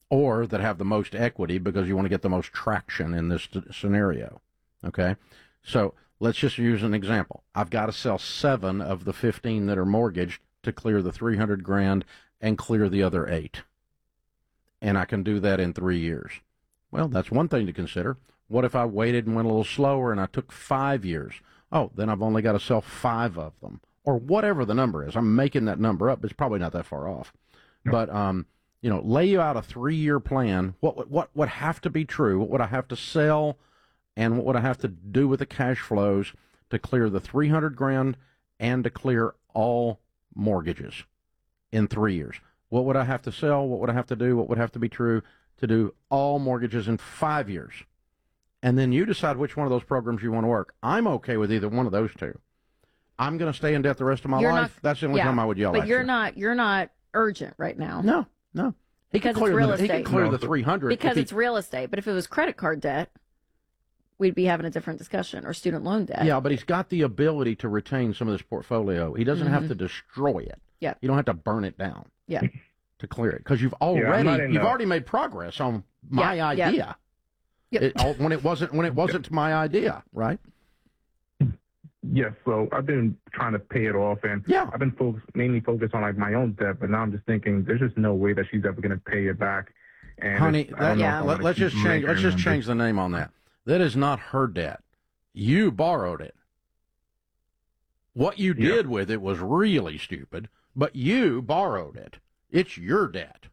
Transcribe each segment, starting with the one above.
or that have the most equity because you want to get the most traction in this scenario. Okay? So let's just use an example. I've got to sell 7 of the 15 that are mortgaged to clear the $300,000 and clear the other 8. And I can do that in 3 years. Well, that's one thing to consider. What if I waited and went a little slower and I took 5 years? Oh, then I've only got to sell 5 of them, or whatever the number is. I'm making that number up. It's probably not that far off. But, lay you out a 3-year plan. What would have to be true? What would I have to sell? And what would I have to do with the cash flows to clear the $300,000 and to clear all mortgages in 3 years? What would I have to sell? What would I have to do? What would have to be true to do all mortgages in 5 years? And then you decide which one of those programs you want to work. I'm okay with either one of those two. I'm going to stay in debt the rest of my life. That's the only time I would yell at you. But you're not urgent right now. No. Because it's real estate. He can clear the 300. Because it's real estate. But if it was credit card debt, we'd be having a different discussion, or student loan debt. Yeah, but he's got the ability to retain some of this portfolio. He doesn't have to destroy it. Yeah. You don't have to burn it down. Yeah. To clear it, because you've already made progress on my idea. Yeah. When it wasn't my idea, right? Yes. So I've been trying to pay it off, and I've been mainly focused on like my own debt. But now I'm just thinking, there's just no way that she's ever going to pay it back. And honey, let's just change the name on that. That is not her debt. You borrowed it. What you did with it was really stupid, but you borrowed it. It's your debt.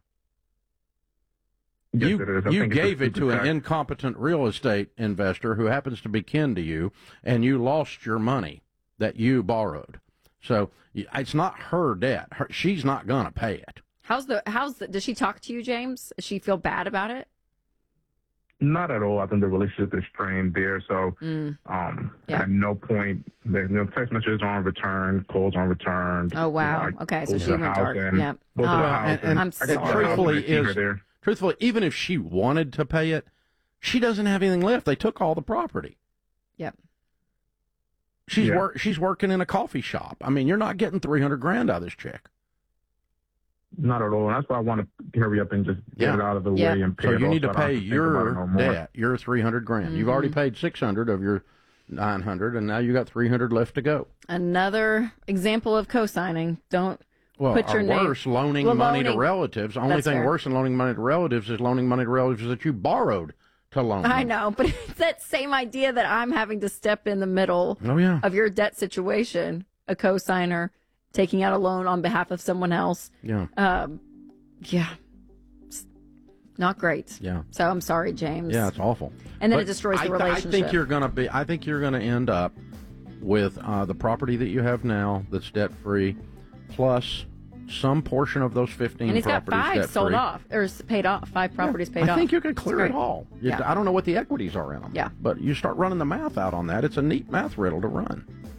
Yes, you gave it to an incompetent real estate investor who happens to be kin to you, and you lost your money that you borrowed. So it's not her debt. She's not going to pay it. Does she talk to you, James? Does she feel bad about it? Not at all. I think the relationship is strained there. So at no point, there's no text messages on return, calls on return. Oh, wow. Okay, so she went dark. Yeah. I'm truthfully, even if she wanted to pay it, she doesn't have anything left. They took all the property. Yep. She's working in a coffee shop. I mean, you're not getting $300,000 out of this chick. Not at all. That's why I want to hurry up and just get it out of the way and pay it off. So you need to pay your debt, your $300,000. Mm-hmm. You've already paid $600 of your $900, and now you got $300 left to go. Another example of co-signing. Don't put your name. Worse, loaning money to relatives. The only thing worse than loaning money to relatives is loaning money to relatives that you borrowed to loan. I know, but it's that same idea that I'm having to step in the middle of your debt situation, a co-signer, taking out a loan on behalf of someone else. Yeah. Not great. Yeah. So I'm sorry, James. Yeah, it's awful. And then it destroys the relationship. I think you're gonna end up with the property that you have now that's debt free, plus some portion of those 15 and he's properties got 5 debt-free. sold off or paid off. 5 properties paid off. I think you can clear it all. I don't know what the equities are in them. Yeah. But you start running the math out on that. It's a neat math riddle to run.